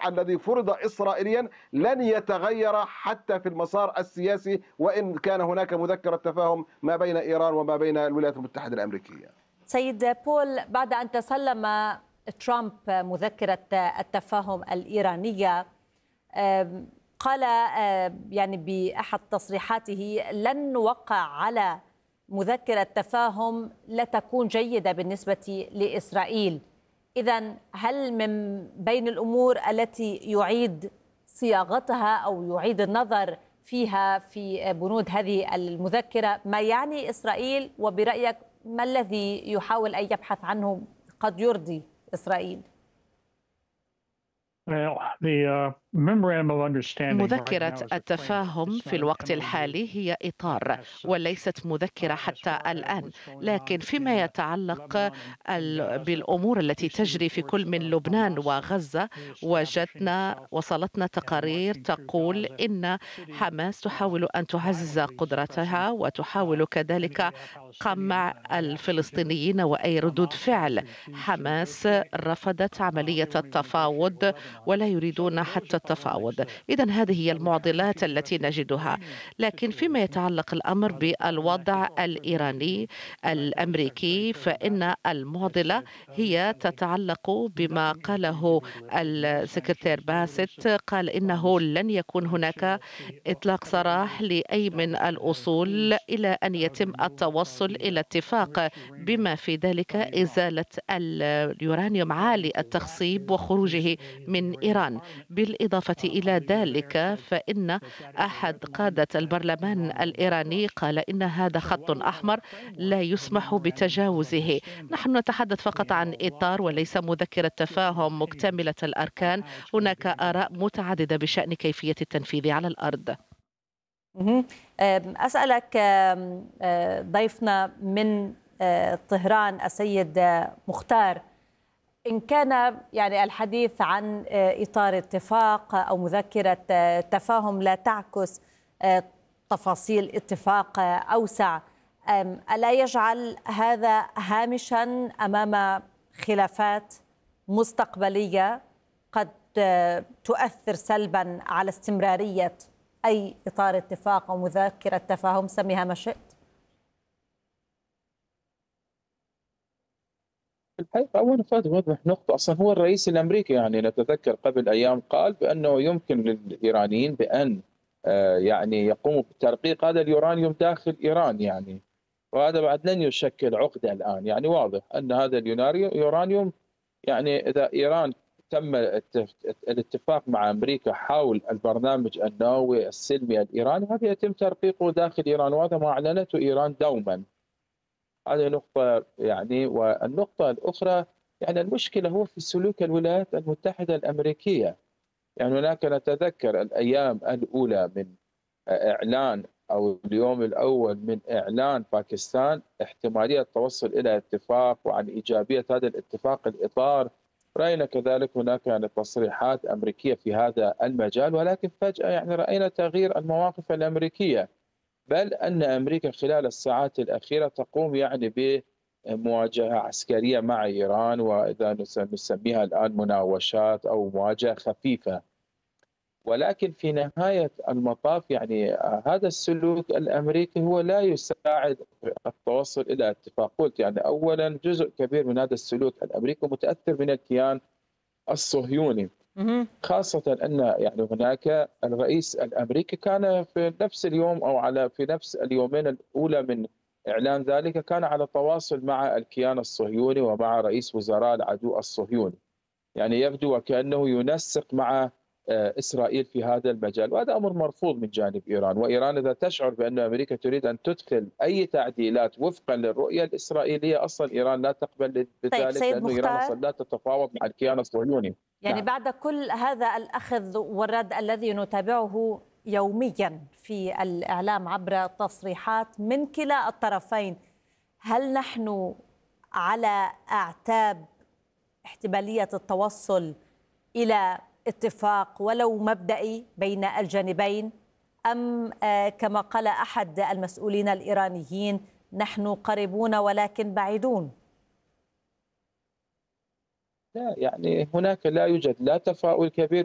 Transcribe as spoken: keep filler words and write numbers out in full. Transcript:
الوضع الذي فرض إسرائيليا لن يتغير حتى في المسار السياسي، وإن كان هناك مذكرة تفاهم ما بين إيران وما بين الولايات المتحدة الأمريكية. سيد بول، بعد أن تسلم ترامب مذكرة التفاهم الإيرانية قال يعني بأحد تصريحاته لن نوقع على مذكرة تفاهم لا تكون جيدة بالنسبة لإسرائيل. إذن هل من بين الأمور التي يعيد صياغتها أو يعيد النظر فيها في بنود هذه المذكرة ما يعني إسرائيل، وبرأيك ما الذي يحاول أن يبحث عنه قد يرضي إسرائيل؟ مذكرة التفاهم في الوقت الحالي هي إطار وليست مذكرة حتى الآن، لكن فيما يتعلق بالأمور التي تجري في كل من لبنان وغزة وجدنا وصلتنا تقارير تقول إن حماس تحاول أن تعزز قدرتها وتحاول كذلك قمع الفلسطينيين وأي ردود فعل. حماس رفضت عملية التفاوض ولا يريدون حتى التفاوض. إذن هذه هي المعضلات التي نجدها. لكن فيما يتعلق الأمر بالوضع الإيراني الأمريكي فإن المعضلة هي تتعلق بما قاله السكرتير باسيت، قال إنه لن يكون هناك إطلاق سراح لأي من الأصول إلى أن يتم التوصل إلى اتفاق بما في ذلك إزالة اليورانيوم عالي التخصيب وخروجه من إيران. بالإضافة إلى ذلك فإن أحد قادة البرلمان الإيراني قال إن هذا خط أحمر لا يسمح بتجاوزه. نحن نتحدث فقط عن إطار وليس مذكرة تفاهم مكتملة الأركان. هناك آراء متعددة بشأن كيفية التنفيذ على الأرض. أسألك ضيفنا من طهران السيد مختار، إن كان يعني الحديث عن إطار اتفاق أو مذكرة تفاهم لا تعكس تفاصيل اتفاق أوسع، ألا يجعل هذا هامشا أمام خلافات مستقبلية قد تؤثر سلبا على استمرارية أي إطار اتفاق أو مذكرة تفاهم، سميها ما شئت؟ الحقيقة أولا فات وضح نقطة، أصلا هو الرئيس الأمريكي يعني نتذكر قبل أيام قال بأنه يمكن للإيرانيين بأن يعني يقوموا بترقيق هذا اليورانيوم داخل إيران يعني، وهذا بعد لن يشكل عقدة الآن. يعني واضح أن هذا اليورانيوم يعني إذا إيران تم الاتفاق مع أمريكا حول البرنامج النووي السلمي الإيراني هذا يتم ترقيقه داخل إيران، وهذا ما أعلنته إيران دوما. هذه نقطة يعني. والنقطة الأخرى يعني المشكلة هو في سلوك الولايات المتحدة الأمريكية. يعني هناك نتذكر الأيام الأولى من إعلان أو اليوم الأول من إعلان باكستان احتمالية التوصل إلى اتفاق وعن إيجابية هذا الاتفاق الإطار، رأينا كذلك هناك يعني تصريحات أمريكية في هذا المجال، ولكن فجأة يعني رأينا تغيير المواقف الأمريكية، بل أن أمريكا خلال الساعات الأخيرة تقوم يعني بمواجهة عسكرية مع إيران، وإذا نسميها الآن مناوشات أو مواجهة خفيفة. ولكن في نهاية المطاف يعني هذا السلوك الأمريكي هو لا يساعد التوصل إلى اتفاق. قلت يعني أولا جزء كبير من هذا السلوك الأمريكي متأثر من الكيان الصهيوني، خاصة أن يعني هناك الرئيس الأمريكي كان في نفس اليوم أو على في نفس اليومين الأولى من إعلان ذلك كان على تواصل مع الكيان الصهيوني ومع رئيس وزراء العدو الصهيوني. يعني يبدو وكأنه ينسق مع إسرائيل في هذا المجال، وهذا أمر مرفوض من جانب إيران. وإيران إذا تشعر بأن أمريكا تريد أن تدخل أي تعديلات وفقا للرؤية الإسرائيلية أصلا إيران لا تقبل بذلك. طيب سيد لأنه إيران أصلا لا تتفاوض مع الكيان الصهيوني. يعني نعم. بعد كل هذا الأخذ والرد الذي نتابعه يوميا في الإعلام عبر تصريحات من كلا الطرفين، هل نحن على أعتاب احتمالية التوصل إلى اتفاق ولو مبدئي بين الجانبين، أم كما قال أحد المسؤولين الإيرانيين نحن قريبون ولكن بعيدون؟ لا يعني هناك لا يوجد لا تفاؤل كبير